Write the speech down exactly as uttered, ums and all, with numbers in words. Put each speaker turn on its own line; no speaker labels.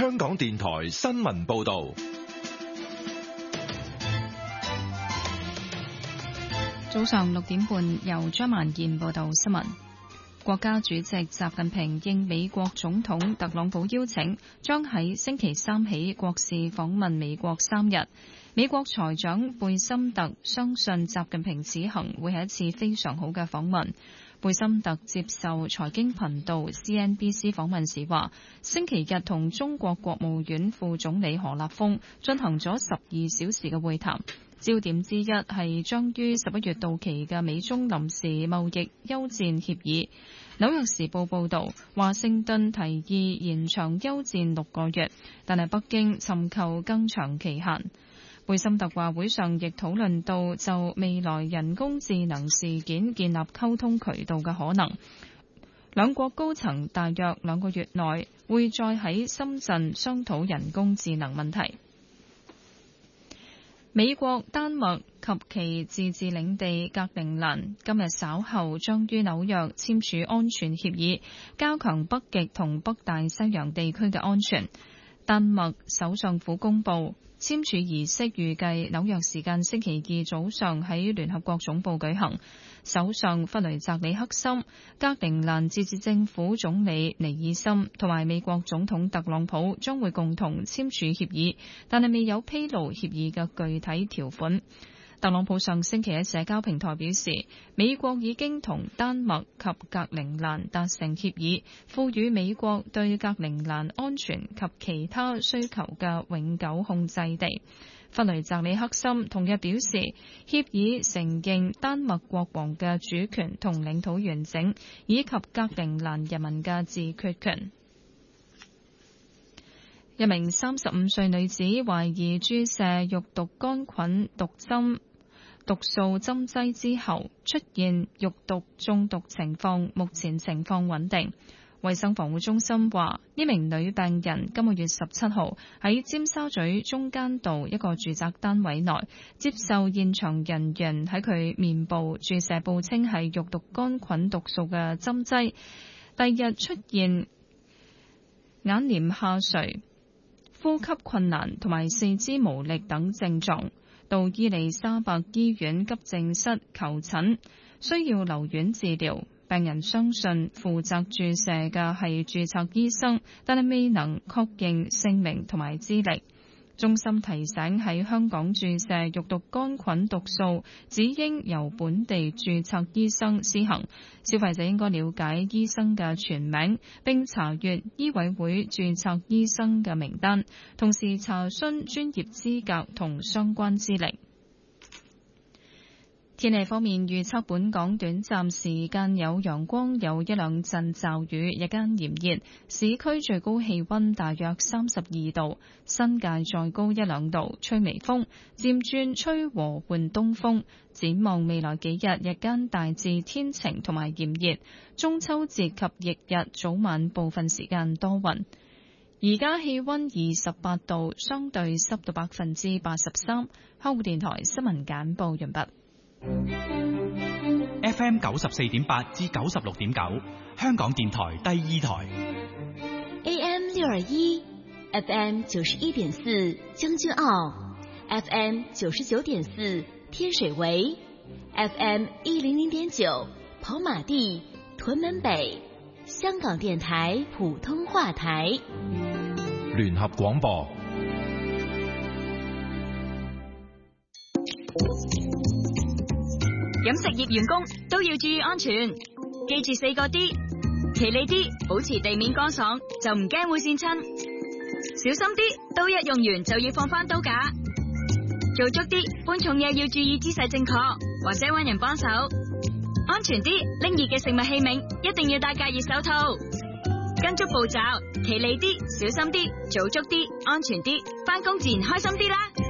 香港電台新聞報道。
早上六點半，由張萬燕報道新聞。國家主席習近平應美國總統特朗普邀請，將喺星期三起國事訪問美國三日。美國財長貝森特相信習近平此行會係一次非常好嘅訪問。貝森特接受財經頻道 C N B C 訪問時話，星期日同中國國務院副總理何立峰進行咗十二小時嘅會談，焦點之一係將於十一月到期嘅美中臨時貿易休戰協議。紐約時報報導，華盛頓提議延長休戰六個月，但係北京尋求更長期限。貝森特話會上亦討論到就未來人工智能事件建立溝通渠道嘅可能。兩國高層大約兩個月內會再喺深圳商討人工智能問題。美國、丹麥及其自治領地格陵蘭今日稍後將於紐約簽署安全協議，加強北極同北大西洋地區嘅安全。丹麥首相府公佈簽署儀式預計紐約時間星期二早上喺聯合國總部舉行。首相弗雷澤里克森、格陵蘭自治政府總理尼爾森同埋美國總統特朗普將會共同簽署協議，但係未有披露協議嘅具體條款。特朗普上星期喺社交平台表示，美國已經同丹麥及格陵蘭達成協議，賦予美國對格陵蘭安全及其他需求嘅永久控制地。弗雷澤里克森同日表示，協議承認丹麥國王嘅主權同領土完整，以及格陵蘭人民嘅自決權。一名三十五歲女子懷疑注射肉毒桿菌毒針毒素針劑之後出現肉毒中毒情況，目前情況穩定。衛生防護中心話，呢名女病人今個月十七號喺尖沙咀中間道一個住宅單位內接受現場人員喺佢面部注射報稱係肉毒桿菌毒素嘅針劑，第二日出現眼簾下垂、呼吸困難同埋四肢無力等症狀，到伊利沙伯醫院急症室求診，需要留院治療。病人相信負責注射嘅係註冊醫生，但係未能確認姓名同埋資歷。中心提醒喺香港注射肉毒桿菌毒素，只應由本地註冊醫生施行。消費者應該了解醫生嘅全名，並查閱醫委會註冊醫生嘅名單，同時查詢專業資格同相關資歷。天氣方面，預測本港短暫時間有陽光，有一兩陣驟雨，日間炎熱，市區最高氣溫大約三十二度，新界再高一兩度，吹微風，漸轉吹和緩東風。展望未來幾日，日間大致天晴同埋炎熱，中秋節及翌日早晚部分時間多雲。而家氣溫二十八度，相對濕度百分之八十三。香港電台新聞簡報完畢。
F M 九十四點八至九十六點九，香港電台第二台。
A M 六二一 ，F M 九十一點四將軍澳 ，F M 九十九點四天水圍 ，F M 一零零點九跑馬地屯門北，香港電台普通話台。
聯合廣播。
飲食業員工都要注意安全，記住四個 D， 企理啲，保持地面乾爽，就唔驚會跣親；小心啲，刀一用完就要放翻刀架；做足啲，搬重嘢要注意姿勢正確，或者搵人幫手；安全啲，拎熱嘅食物器皿一定要戴隔熱手套。跟足步驟，企理啲，小心啲，做足啲，安全啲，翻工自然開心啲啦。